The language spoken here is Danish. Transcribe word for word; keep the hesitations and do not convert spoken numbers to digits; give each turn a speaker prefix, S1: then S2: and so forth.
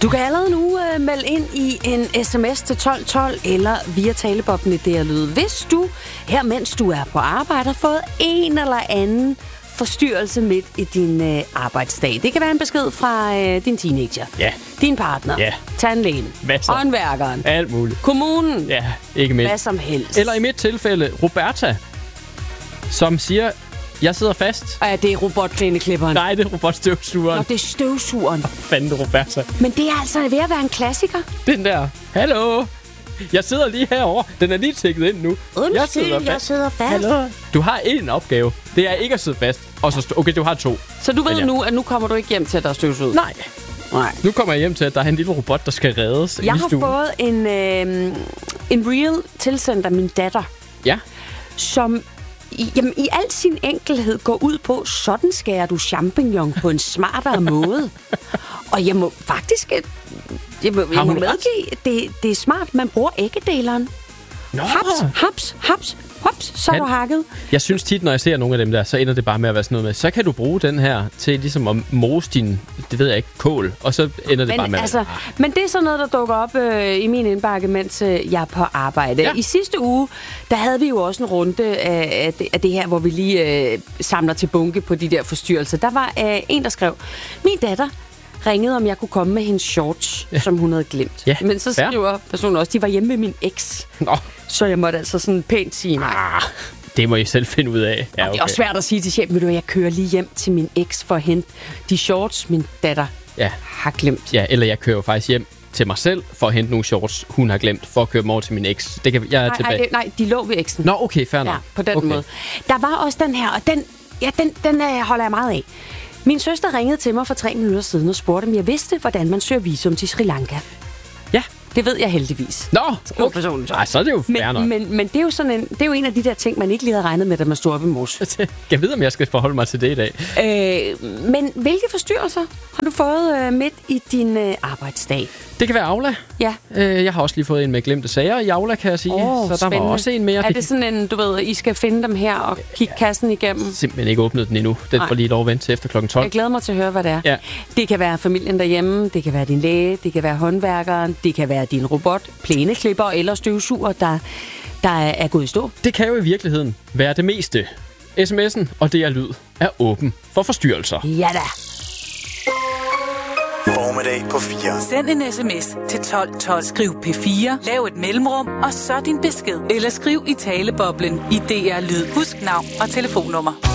S1: Du kan allerede nu uh, melde ind i en sms til tolv tolv eller via talebobben i D R Lyd. Hvis du her, mens du er på arbejde, har fået en eller anden forstyrrelse midt i din øh, arbejdsdag. Det kan være en besked fra øh, din teenager,
S2: ja.
S1: din partner,
S2: ja.
S1: tandlægen, håndværkeren,
S2: alt muligt,
S1: kommunen,
S2: ja, ikke mindst.
S1: Hvad som helst.
S2: Eller i mit tilfælde, Roberta, som siger, jeg sidder fast.
S1: Og ja, det er robotplæneklipperen.
S2: Nej, det er robotstøvsugeren.
S1: Nå, det er støvsugeren.
S2: Hvad fanden det, Roberta?
S1: Men det er altså ved at være en klassiker.
S2: Den der, hallo, jeg sidder lige herovre. Den er lige tækket ind nu.
S1: Undskyld, jeg sidder fast. Jeg sidder fast.
S2: Hallo. Du har én opgave. Det er ikke at sidde fast. Og så st- okay, du har to.
S1: Så du ved
S2: ja.
S1: nu, at nu kommer du ikke hjem til, at der er støvsuget?
S2: Nej.
S1: Nej.
S2: Nu kommer jeg hjem til, at der er en lille robot, der skal reddes.
S1: Jeg har fået en, øh, en reel tilsendt af min datter.
S2: Ja.
S1: Som i, jamen, i al sin enkelhed går ud på, sådan skærer du champignon på en smartere måde. Og jeg må faktisk... Jeg må, jeg må medgive, det, det er smart. Man bruger æggedeleren.
S2: Nå.
S1: Haps, haps, haps, hops, så er du hakket.
S2: Jeg synes tit, når jeg ser nogle af dem der, så ender det bare med at være sådan noget med, så kan du bruge den her til ligesom at mose din, det ved jeg ikke, kål, og så ender det
S1: men,
S2: bare med
S1: altså,
S2: at
S1: Men det er sådan noget, der dukker op øh, i min indbakke, mens øh, jeg er på arbejde. Ja. I sidste uge, der havde vi jo også en runde af, af, det, af det her, hvor vi lige øh, samler til bunke på de der forstyrrelser. Der var øh, en, der skrev, min datter ringede, om jeg kunne komme med hendes shorts, ja. som hun havde glemt.
S2: Ja.
S1: Men så skriver personen også, de var hjemme med min eks. Nå. Så jeg måtte altså sådan pænt sige nej.
S2: Ah, det må I selv finde ud af. Ja, okay.
S1: Det er også svært at sige til chefen, at jeg kører lige hjem til min eks for at hente de shorts, min datter
S2: ja.
S1: har glemt.
S2: Ja, eller jeg kører jo faktisk hjem til mig selv for at hente nogle shorts, hun har glemt, for at køre dem over til min eks. Det kan jeg er
S1: nej,
S2: tilbage.
S1: Nej, nej, de lå ved eksen.
S2: Nå, okay, fair nok.
S1: Ja, på den
S2: okay.
S1: måde. Der var også den her, og den, ja, den, den øh, holder jeg meget af. Min søster ringede til mig for tre minutter siden og spurgte, om jeg vidste, hvordan man søger visum til Sri Lanka. Ja. Det ved jeg heldigvis.
S2: Nå, okay. Ej, så er det jo fair nok.
S1: Men, men, men det, er jo sådan en, det er jo en af de der ting, man ikke lige havde regnet med, da man stod op i mors.
S2: Jeg ved, om jeg skal forholde mig til det i dag.
S1: Øh, men hvilke forstyrrelser har du fået øh, midt i din øh, arbejdsdag?
S2: Det kan være Aula.
S1: Ja.
S2: Øh, jeg har også lige fået en med glemte sager i Aula, kan jeg sige.
S1: Oh,
S2: så der
S1: spændende.
S2: var også en mere.
S1: Er det sådan en, du ved, I skal finde dem her og kigge ja. kassen igennem?
S2: Simpelthen ikke åbnet den endnu. Den får lige lov at vente til efter klokken tolv.
S1: Jeg glæder mig til at høre, hvad det er.
S2: Ja.
S1: Det kan være familien derhjemme, det kan være din læge, det kan være håndværkeren, det kan være din robot, plæneklipper eller støvsuger, der, der er gået i stå.
S2: Det kan jo i virkeligheden være det meste. sms'en og det er lyd er åben for forstyrrelser.
S1: Ja da.
S3: Formiddag på fire.
S4: Send en sms til tolv tolv. Skriv P fire. Lav et mellemrum, og så din besked. Eller skriv i taleboblen i D R Lyd. Husk navn og telefonnummer.